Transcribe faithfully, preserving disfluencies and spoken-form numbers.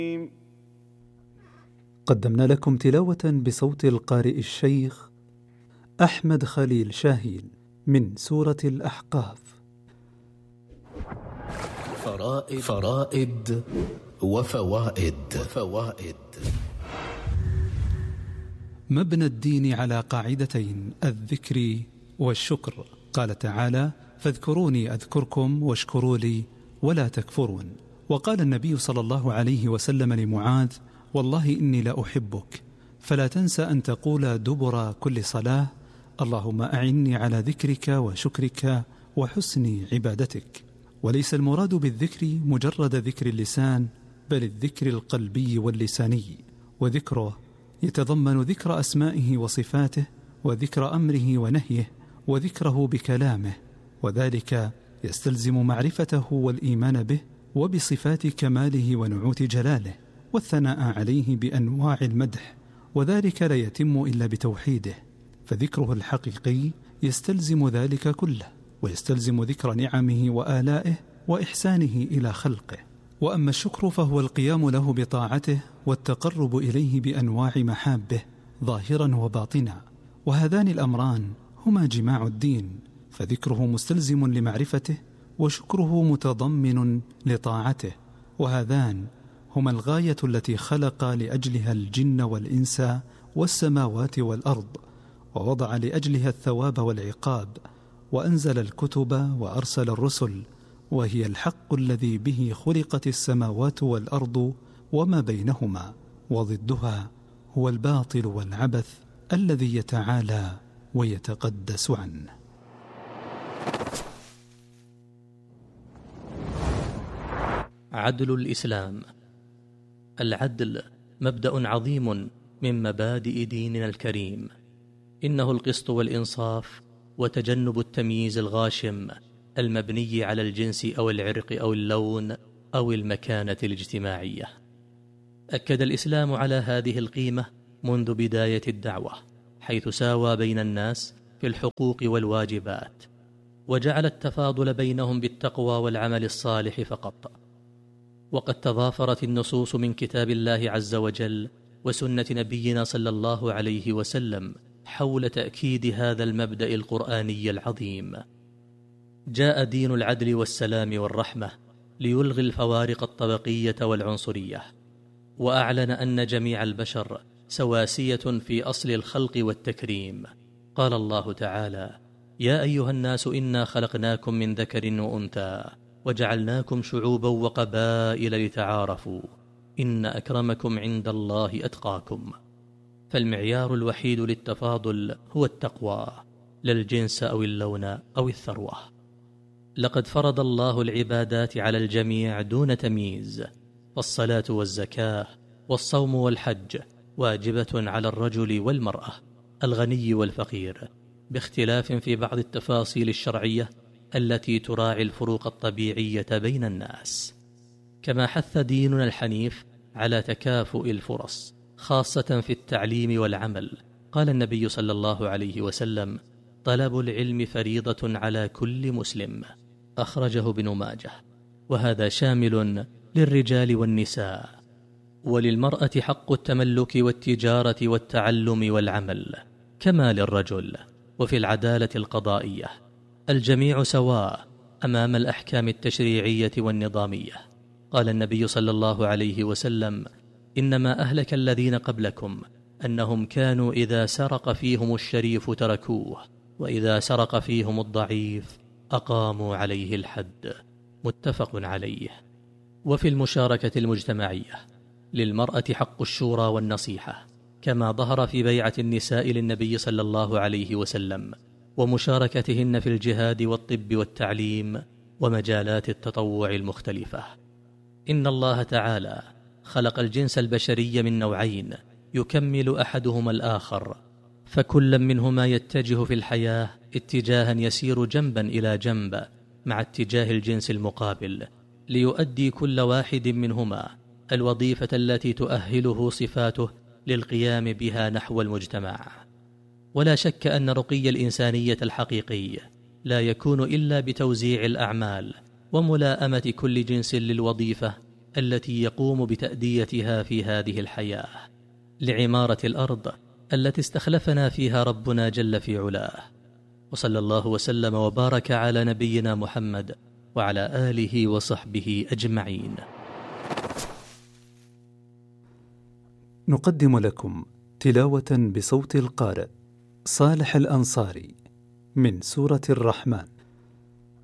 قدمنا لكم تلاوة بصوت القارئ الشيخ أحمد خليل شاهين من سورة الأحقاف. فرائد, فرائد وفوائد, وفوائد مبنى الدين على قاعدتين: الذكر والشكر. قال تعالى: فاذكروني أذكركم واشكروا لي ولا تكفرون. وقال النبي صلى الله عليه وسلم لمعاذ: والله إني لأحبك، فلا تنسى أن تقول دبر كل صلاة: اللهم أعني على ذكرك وشكرك وحسن عبادتك. وليس المراد بالذكر مجرد ذكر اللسان، بل الذكر القلبي واللساني، وذكره يتضمن ذكر أسمائه وصفاته، وذكر أمره ونهيه، وذكره بكلامه، وذلك يستلزم معرفته والإيمان به وبصفات كماله ونعوت جلاله، والثناء عليه بأنواع المدح، وذلك لا يتم إلا بتوحيده. فذكره الحقيقي يستلزم ذلك كله، ويستلزم ذكر نعمه وآلائه وإحسانه إلى خلقه. وأما الشكر فهو القيام له بطاعته والتقرب إليه بأنواع محابه ظاهرا وباطنا، وهذان الأمران هما جماع الدين، فذكره مستلزم لمعرفته وشكره متضمن لطاعته، وهذان هما الغاية التي خلق لأجلها الجن والإنس والسماوات والأرض، ووضع لأجلها الثواب والعقاب، وأنزل الكتب وأرسل الرسل، وهي الحق الذي به خلقت السماوات والأرض وما بينهما، وضدها هو الباطل والعبث الذي يتعالى ويتقدس عنه. عدل الإسلام. العدل مبدأ عظيم من مبادئ ديننا الكريم، إنه القسط والإنصاف وتجنب التمييز الغاشم المبني على الجنس أو العرق أو اللون أو المكانة الاجتماعية. أكد الإسلام على هذه القيمة منذ بداية الدعوة، حيث ساوى بين الناس في الحقوق والواجبات، وجعل التفاضل بينهم بالتقوى والعمل الصالح فقط. وقد تضافرت النصوص من كتاب الله عز وجل وسنة نبينا صلى الله عليه وسلم حول تأكيد هذا المبدأ القرآني العظيم. جاء دين العدل والسلام والرحمة ليلغي الفوارق الطبقية والعنصرية، وأعلن أن جميع البشر سواسية في أصل الخلق والتكريم. قال الله تعالى: يا أيها الناس إنا خلقناكم من ذكر وأنثى وجعلناكم شعوبا وقبائل لتعارفوا إن أكرمكم عند الله أتقاكم. فالمعيار الوحيد للتفاضل هو التقوى، لا الجنس أو اللون أو الثروة. لقد فرض الله العبادات على الجميع دون تمييز، فالصلاة والزكاة والصوم والحج واجبة على الرجل والمرأة، الغني والفقير، باختلاف في بعض التفاصيل الشرعية التي تراعي الفروق الطبيعية بين الناس. كما حث ديننا الحنيف على تكافؤ الفرص، خاصة في التعليم والعمل. قال النبي صلى الله عليه وسلم: طلب العلم فريضة على كل مسلم، أخرجه ابن ماجه. وهذا شامل للرجال والنساء. وللمرأة حق التملك والتجارة والتعلم والعمل كما للرجل. وفي العدالة القضائية الجميع سواء أمام الأحكام التشريعية والنظامية. قال النبي صلى الله عليه وسلم: إنما أهلك الذين قبلكم أنهم كانوا إذا سرق فيهم الشريف تركوه، وإذا سرق فيهم الضعيف أقاموا عليه الحد. متفق عليه. وفي المشاركة المجتمعية للمرأة حق الشورى والنصيحة، كما ظهر في بيعة النساء للنبي صلى الله عليه وسلم، ومشاركتهن في الجهاد والطب والتعليم ومجالات التطوع المختلفة. إن الله تعالى خلق الجنس البشري من نوعين يكمل أحدهما الآخر، فكل منهما يتجه في الحياة اتجاها يسير جنبا إلى جنب مع اتجاه الجنس المقابل، ليؤدي كل واحد منهما الوظيفة التي تؤهله صفاته للقيام بها نحو المجتمع. ولا شك أن رقي الإنسانية الحقيقي لا يكون إلا بتوزيع الأعمال وملائمة كل جنس للوظيفة التي يقوم بتأديتها في هذه الحياة، لعمارة الأرض التي استخلفنا فيها ربنا جل في علاه. وصلى الله وسلم وبارك على نبينا محمد وعلى آله وصحبه أجمعين. نقدم لكم تلاوة بصوت القارئ صالح الأنصاري من سورة الرحمن.